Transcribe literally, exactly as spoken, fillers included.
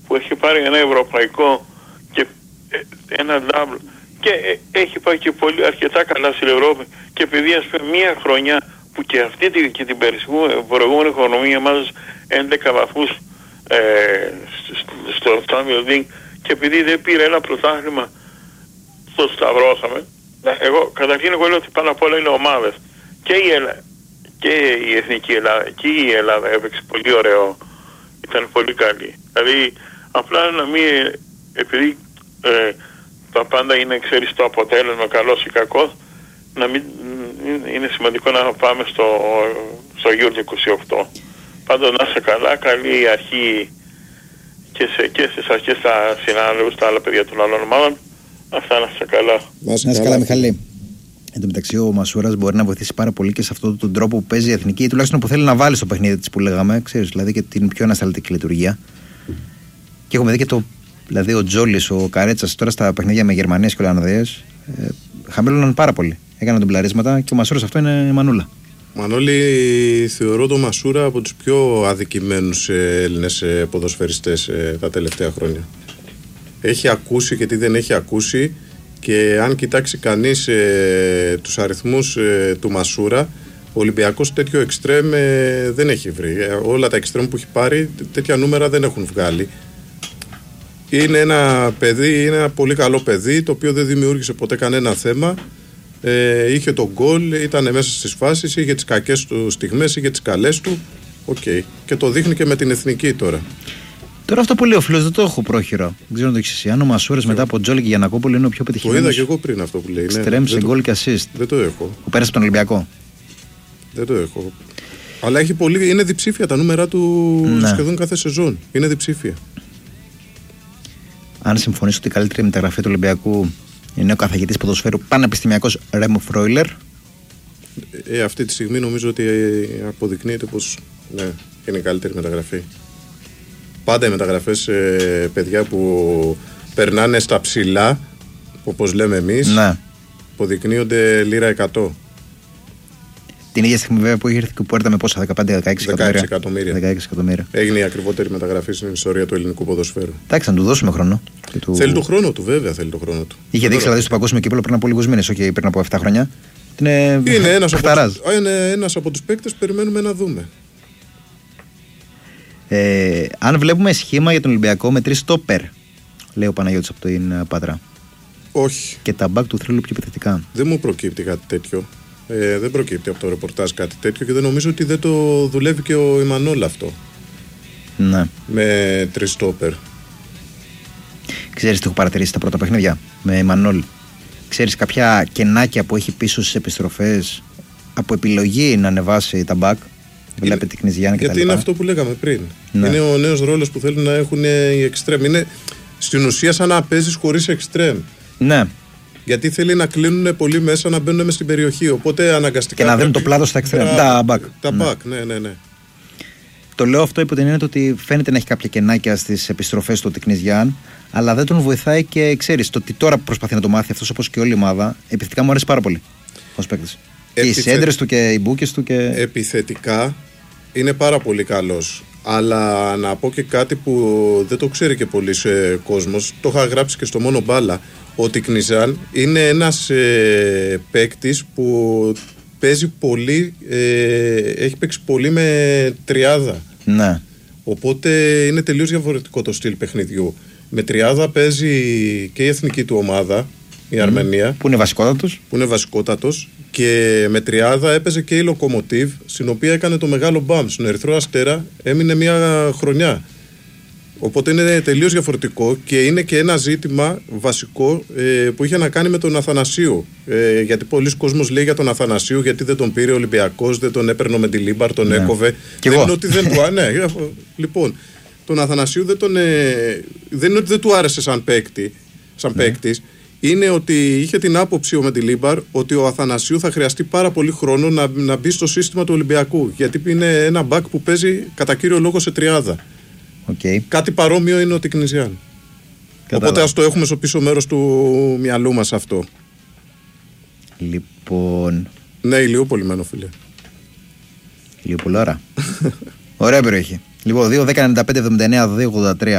που έχει πάρει ένα ευρωπαϊκό και ένα double και έχει πάει και πολύ αρκετά καλά στην Ευρώπη, και επειδή ας πούμε μία χρονιά που και αυτή την, και την προηγούμενη χρονομία μας έντεκα βαθμούς ε, στο Champions League, και επειδή δεν πήρε ένα πρωτάθλημα, το σταυρώσαμε. Εγώ καταρχήν εγώ λέω ότι πάνω απ' όλα είναι ομάδες, και η, Ελλά... και η Εθνική Ελλάδα και η Ελλάδα έπαιξε πολύ ωραίο, ήταν πολύ καλή. Δηλαδή απλά να μην, επειδή ε, τα πάντα είναι, ξέρεις, το αποτέλεσμα καλός ή κακός, να μην, είναι σημαντικό να πάμε στο, στο Euro είκοσι οκτώ. Πάντως να είσαι καλά, καλή αρχή και, σε, και στις αρχές στα συνάλληλους, τα άλλα παιδιά των άλλων ομάδων. Αυτά, να είσαι καλά. Να είσαι καλά, καλά, Μιχαλή. Εν τω μεταξύ, ο Μασούρας μπορεί να βοηθήσει πάρα πολύ και σε αυτόν τον τρόπο που παίζει η εθνική, τουλάχιστον που θέλει να βάλει στο παιχνίδι της που λέγαμε, ξέρεις, δηλαδή και την πιο ανασταλτική λειτουργία. Και έχουμε δει και το. Δηλαδή, ο Τζόλης, ο Καρέτσας τώρα στα παιχνίδια με Γερμανίες και Ολλανδίες ε, χαμήλωναν πάρα πολύ. Έκαναν τον πλαρίσματα και ο Μασούρας αυτό είναι μανούλα. Μανώλη, θεωρώ τον Μασούρα από τους πιο αδικημένους Έλληνες ποδοσφαιριστές τα τελευταία χρόνια. Έχει ακούσει και τι δεν έχει ακούσει, και αν κοιτάξει κανείς ε, τους αριθμούς ε, του Μασούρα, ο Ολυμπιακός τέτοιο εξτρέμ ε, δεν έχει βρει. Ε, όλα τα εξτρέμ που έχει πάρει τέτοια νούμερα δεν έχουν βγάλει. Είναι ένα παιδί, είναι ένα πολύ καλό παιδί, το οποίο δεν δημιούργησε ποτέ κανένα θέμα. Ε, είχε τον γκολ, ήταν μέσα στις φάσεις, είχε τις κακές του στιγμές, είχε τις καλές του. Okay. Και το δείχνει και με την εθνική τώρα. Τώρα αυτό που λέει ο φίλος δεν το έχω πρόχειρο. Δεν ξέρω αν το έχεις εσύ. Αν ο Μασούρας μετά από Τζόλη και Γιαννακόπουλο είναι ο πιο πετυχημένος. Το είδα και εγώ πριν αυτό που λέει. Εξτρέμ σε γκολ και assist. Δεν το έχω. Που πέρασε τον Ολυμπιακό. Δεν το έχω. Αλλά έχει πολύ, είναι διψήφια τα νούμερα του, ναι, σχεδόν κάθε σεζόν. Είναι διψήφια. Αν συμφωνήσω ότι η καλύτερη μεταγραφή του Ολυμπιακού είναι ο καθηγητής ποδοσφαίρου πανεπιστημιακός Ρέμο Φρόιλερ. Ε, αυτή τη στιγμή νομίζω ότι αποδεικνύεται πως ναι, είναι η καλύτερη μεταγραφή. Πάντα οι μεταγραφές ε, παιδιά που περνάνε στα ψηλά, όπως λέμε εμείς, ναι, αποδεικνύονται λίρα εκατό. Την ίδια στιγμή βέβαια που είχε έρθει και που έρθαμε πόσα, δεκαπέντε δεκαέξι εκατομμύρια. δεκαέξι εκατομμύρια. Έγινε η ακριβότερη μεταγραφή στην ιστορία του ελληνικού ποδοσφαίρου. Εντάξει, να του δώσουμε χρόνο. Του... Θέλει το χρόνο του, βέβαια θέλει το χρόνο του. Είχε δείξει δηλαδή στο παγκόσμιο κύπελλο πριν από λίγους μήνες, όχι πριν από επτά χρόνια. Είναι, είναι ένας από, είναι ένας από τους παίκτες που περιμένουμε να δούμε. Ε, αν βλέπουμε σχήμα για τον Ολυμπιακό με τρεις στόπερ, λέει ο Παναγιώτης από την Πάτρα. Όχι. Και τα μπακ του θρύλου πιο επιθετικά. Δεν μου προκύπτει κάτι τέτοιο. Ε, δεν προκύπτει από το ρεπορτάζ κάτι τέτοιο, και δεν νομίζω ότι δεν το δουλεύει και ο Ιμανόλ αυτό. Ναι. Με τρεις στόπερ. Ξέρεις τι έχω παρατηρήσει τα πρώτα παιχνίδια με Ιμανόλ? Ξέρεις κάποια κενάκια που έχει πίσω στις επιστροφές από επιλογή να ανεβάσει τα μπακ? Βλέπετε την Κνιζιάννη και γιατί είναι αυτό που λέγαμε πριν. Ναι. Είναι ο νέος ρόλος που θέλουν να έχουν οι εξτρέμ. Είναι στην ουσία σαν να παίζεις χωρίς εξτρέμ. Ναι. Γιατί θέλει να κλείνουν πολύ μέσα, να μπαίνουν μέσα στην περιοχή. Οπότε αναγκαστικά. Και να δίνουν το πλάτο στα εξτρέμ. Τα μπακ. Τα μπακ, ναι, ναι, ναι. Το λέω αυτό υπό την έννοια ότι φαίνεται να έχει κάποια κενάκια στις επιστροφές του Τικνιζιάν, αλλά δεν τον βοηθάει και ξέρεις το ότι τώρα προσπαθεί να το μάθει αυτός, όπως και όλη η ομάδα. Επιθετικά μου αρέσει πάρα πολύ ως παίκτης. Επιθε... Και οι σέντρες του και οι μπούκες του. Και... Επιθετικά είναι πάρα πολύ καλός. Αλλά να πω και κάτι που δεν το ξέρει και πολλοί κόσμος. Το είχα γράψει και στο Μόνο Μπάλα. Ο Τικνιζάν είναι ένας ε, παίκτης που παίζει πολύ, ε, έχει παίξει πολύ με τριάδα. Ναι. Οπότε είναι τελείως διαφορετικό το στυλ παιχνιδιού. Με τριάδα παίζει και η εθνική του ομάδα, η mm. Αρμενία. Που είναι βασικότατος. Που είναι βασικότατος. Και με τριάδα έπαιζε και η Λοκομοτίβ, στην οποία έκανε το μεγάλο μπαμ. Στον Ερυθρό Αστέρα έμεινε μια χρονιά. Οπότε είναι τελείως διαφορετικό και είναι και ένα ζήτημα βασικό ε, που είχε να κάνει με τον Αθανασίου. Ε, γιατί πολλοί κόσμος λέει για τον Αθανασίου, γιατί δεν τον πήρε ο Ολυμπιακός, δεν τον έπαιρνε με τη Λίμπαρ, τον ναι. έκοβε. Και δεν εγώ. είναι ότι δεν του ναι, λοιπόν, τον Αθανασίου δεν, τον, ε, δεν είναι ότι δεν του άρεσε σαν παίκτη, σαν ναι. παίκτης. Είναι ότι είχε την άποψη ο Μεντιλίμπαρ ότι ο Αθανασίου θα χρειαστεί πάρα πολύ χρόνο να, να μπει στο σύστημα του Ολυμπιακού. Γιατί είναι ένα μπακ που παίζει κατά κύριο λόγο σε τριάδα. Okay. Κάτι παρόμοιο είναι ο Τικνιζιάν. Οπότε ας το έχουμε στο πίσω μέρος του μυαλού μας αυτό. Λοιπόν. Ναι, Ηλιούπολη μένω, φίλε. Ηλιούπολη, ώρα. Ωραία περιοχή. Λοιπόν, δύο δέκα ενενήντα πέντε εβδομήντα εννέα δύο ογδόντα τρία